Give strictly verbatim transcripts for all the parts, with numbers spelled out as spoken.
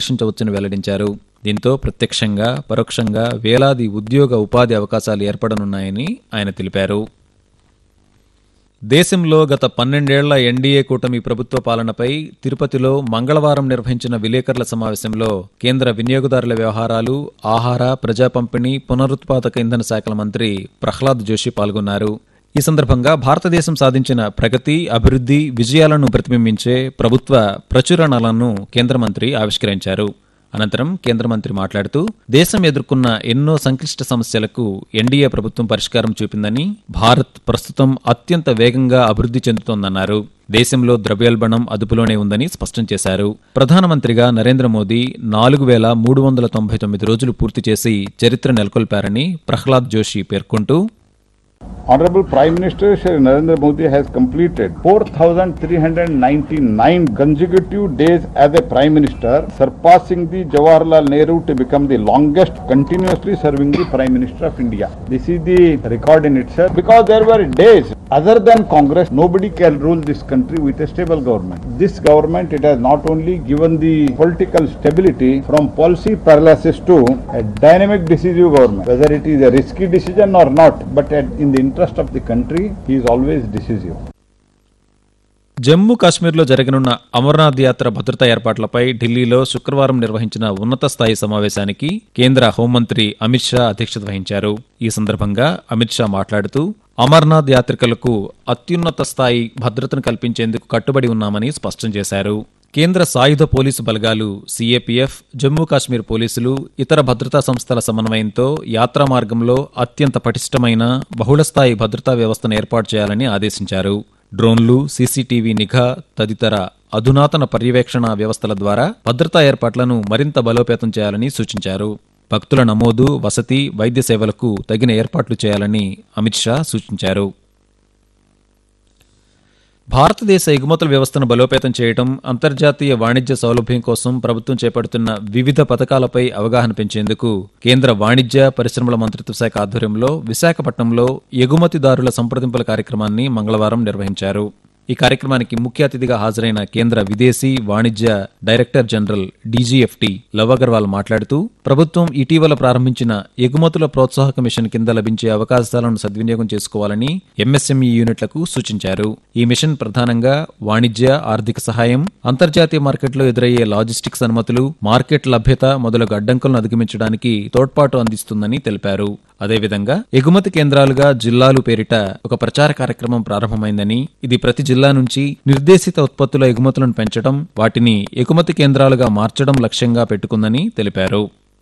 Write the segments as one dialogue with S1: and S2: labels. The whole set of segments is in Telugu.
S1: పరీక్షించవచ్చని వెల్లడించారు. దీంతో ప్రత్యక్షంగా పరోక్షంగా వేలాది ఉద్యోగ ఉపాధి అవకాశాలు ఏర్పడనున్నాయని ఆయన తెలిపారు. దేశంలో గత పన్నెండేళ్ల ఎన్డీఏ కూటమి ప్రభుత్వ పాలనపై తిరుపతిలో మంగళవారం నిర్వహించిన విలేకరుల సమావేశంలో కేంద్ర వినియోగదారుల వ్యవహారాలు, ఆహార, ప్రజా పంపిణీ, పునరుత్పాదక ఇంధన శాఖల మంత్రి ప్రహ్లాద్ జోషి పాల్గొన్నారు. ఈ సందర్భంగా భారతదేశం సాధించిన ప్రగతి, అభివృద్ధి, విజయాలను ప్రతిబింబించే ప్రభుత్వ ప్రచురణలను కేంద్ర మంత్రి ఆవిష్కరించారు. అనంతరం కేంద్ర మంత్రి మాట్లాడుతూ దేశం ఎదుర్కొన్న ఎన్నో సంక్లిష్ట సమస్యలకు ఎన్డీఏ ప్రభుత్వం పరిష్కారం చూపిందని, భారత్ ప్రస్తుతం అత్యంత వేగంగా అభివృద్ధి చెందుతోందన్నారు. దేశంలో ద్రవ్యోల్బణం అదుపులోనే ఉందని స్పష్టం చేశారు. ప్రధానమంత్రిగా నరేంద్ర మోదీ నాలుగు వేల మూడు వందల తొంభై తొమ్మిది రోజులు పూర్తి చేసి చరిత్ర నెలకొల్పారని ప్రహ్లాద్ జోషి పేర్కొంటూ,
S2: Honorable Prime Minister Shri Narendra Modi has completed four thousand three hundred ninety-nine consecutive days as a Prime Minister, surpassing the Jawaharlal Nehru to become the longest continuously serving the Prime Minister of India. This is the record in itself, because there were days other than Congress, nobody can rule this country with a stable government. This government, it has not only given the political stability from policy paralysis to a dynamic decisive government, whether it is a risky decision or not, but at, in the interest of the country, he is always decisive.
S1: Jammu కాశ్మీర్లో జరగనున్న అమర్నాథ్ యాత్ర భద్రతా ఏర్పాట్లపై ఢిల్లీలో శుక్రవారం నిర్వహించిన ఉన్నత స్థాయి సమావేశానికి కేంద్ర హోంమంత్రి అమిత్ షా అధ్యక్షత వహించారు. ఈ సందర్భంగా అమిత్ షా మాట్లాడుతూ అమర్నాథ్ యాత్రికులకు అత్యున్నత స్థాయి భద్రతను కల్పించేందుకు కట్టుబడి ఉన్నామని స్పష్టం చేశారు. కేంద్ర సాయుధ పోలీసు బలగాలు, సీఏపీఎఫ్, జమ్మూ కాశ్మీర్ పోలీసులు, ఇతర భద్రతా సంస్థల సమన్వయంతో యాత్రా మార్గంలో అత్యంత పటిష్టమైన బహుళస్థాయి భద్రతా వ్యవస్థను ఏర్పాటు చేయాలని ఆదేశించారు. డ్రోన్లు, సీసీటీవీ నిఘా తదితర అధునాతన పర్యవేక్షణ వ్యవస్థల ద్వారా భద్రతా ఏర్పాట్లను మరింత బలోపేతం చేయాలని సూచించారు. భక్తుల నమోదు, వసతి, వైద్య సేవలకు తగిన ఏర్పాట్లు చేయాలని అమిత్ షా సూచించారు. భారతదేశ ఎగుమతుల వ్యవస్థను బలోపేతం చేయడం, అంతర్జాతీయ వాణిజ్య సౌలభ్యం కోసం ప్రభుత్వం చేపడుతున్న వివిధ పథకాలపై అవగాహన పెంచేందుకు కేంద్ర వాణిజ్య పరిశ్రమల మంత్రిత్వ శాఖ ఆధ్వర్యంలో విశాఖపట్నంలో ఎగుమతిదారుల సంప్రదింపుల కార్యక్రమాన్ని మంగళవారం నిర్వహించారు. ఈ కార్యక్రమానికి ముఖ్య అతిథిగా హాజరైన కేంద్ర విదేశీ వాణిజ్య director general DGFT love Agarwal మాట్లాడుతూ ప్రభుత్వం ఇటీవల ప్రారంభించిన ఎగుమతుల ప్రోత్సాహక మిషన్ కింద లభించే అవకాశాలను సద్వినియోగం చేసుకోవాలని ఎంఎస్ఎంఈ యూనిట్లకు సూచించారు. ఈ మిషన్ ప్రధానంగా వాణిజ్య, ఆర్థిక సహాయం, అంతర్జాతీయ మార్కెట్లో ఎదురయ్యే లాజిస్టిక్స్ అనుమతులు, మార్కెట్ లభ్యత మొదలగు అడ్డంకులను అధిగమించడానికి తోడ్పాటు అందిస్తుందని తెలిపారు. అదేవిధంగా ఎగుమతి కేంద్రాలుగా జిల్లాలు పేరిట ఒక ప్రచార కార్యక్రమం ప్రారంభమైందని, ఇది ప్రతి జిల్లా నుంచి నిర్దేశిత ఉత్పత్తుల ఎగుమతులను పెంచడం, వాటిని ఎగుమతి కేంద్రాలుగా మార్చడం లక్ష్యంగా పెట్టుకుందని తెలిపారు.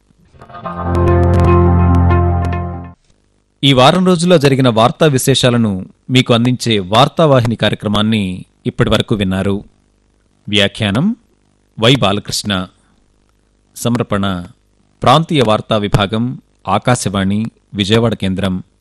S1: ఈ వారం రోజుల్లో జరిగిన వార్తా విశేషాలను మీకు అందించే వార్తావాహిని కార్యక్రమాన్ని ఇప్పటివరకు విన్నారు. వ్యాఖ్యానం వై బాలకృష్ణ. సమర్పణ ప్రాంతీయ వార్తా విభాగం, ఆకాశవాణి విజయవాడ కేంద్రం.